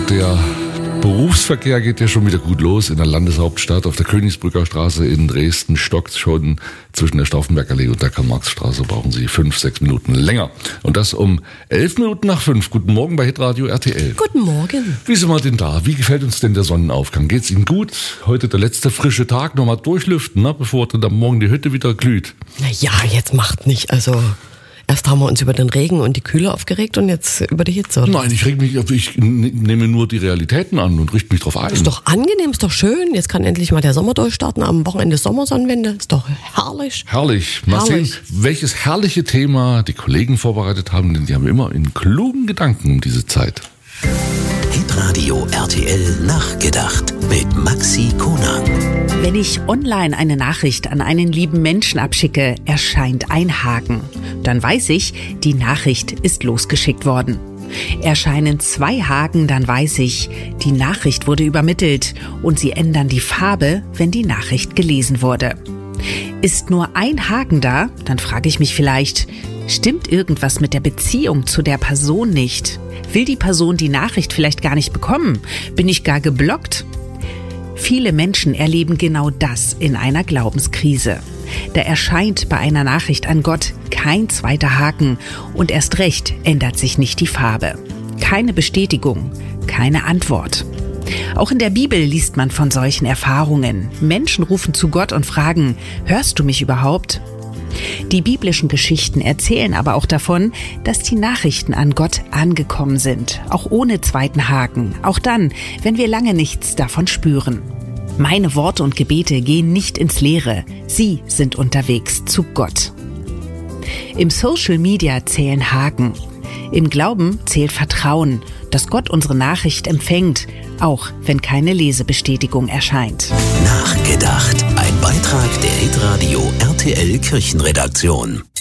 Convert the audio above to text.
Der Berufsverkehr geht ja schon wieder gut los in der Landeshauptstadt. Auf der Königsbrücker Straße in Dresden stockt schon. Zwischen der Stauffenbergallee und der Karl-Marx-Straße brauchen Sie 5-6 Minuten länger. Und das um 11 Minuten nach 5. Guten Morgen bei Hitradio RTL. Guten Morgen. Wie sind wir denn da? Wie gefällt uns denn der Sonnenaufgang? Geht's Ihnen gut? Heute der letzte frische Tag. Nochmal durchlüften, ne? Bevor dann morgen die Hütte wieder glüht. Na ja, jetzt macht nicht. Also erst haben wir uns über den Regen und die Kühle aufgeregt und jetzt über die Hitze. Oder? Nein, ich nehme nur die Realitäten an und richte mich drauf ein. Ist doch angenehm, ist doch schön. Jetzt kann endlich mal der Sommer durchstarten. Am Wochenende Sommersonnenwende. Ist doch herrlich. Herrlich. Mal sehen, welches herrliche Thema die Kollegen vorbereitet haben, denn die haben immer in klugen Gedanken um diese Zeit. Hitradio RTL Nachgedacht mit Maxi Konang. Wenn ich online eine Nachricht an einen lieben Menschen abschicke, erscheint ein Haken. Dann weiß ich, die Nachricht ist losgeschickt worden. Erscheinen 2 Haken, dann weiß ich, die Nachricht wurde übermittelt und sie ändern die Farbe, wenn die Nachricht gelesen wurde. Ist nur ein Haken da, dann frage ich mich vielleicht, stimmt irgendwas mit der Beziehung zu der Person nicht? Will die Person die Nachricht vielleicht gar nicht bekommen? Bin ich gar geblockt? Viele Menschen erleben genau das in einer Glaubenskrise. Da erscheint bei einer Nachricht an Gott kein zweiter Haken und erst recht ändert sich nicht die Farbe. Keine Bestätigung, keine Antwort. Auch in der Bibel liest man von solchen Erfahrungen. Menschen rufen zu Gott und fragen, hörst du mich überhaupt? Die biblischen Geschichten erzählen aber auch davon, dass die Nachrichten an Gott angekommen sind, auch ohne zweiten Haken, auch dann, wenn wir lange nichts davon spüren. Meine Worte und Gebete gehen nicht ins Leere, sie sind unterwegs zu Gott. Im Social Media zählen Haken. Im Glauben zählt Vertrauen, dass Gott unsere Nachricht empfängt, auch wenn keine Lesebestätigung erscheint. Nachgedacht. Ein Beitrag der Hitradio RTL Kirchenredaktion.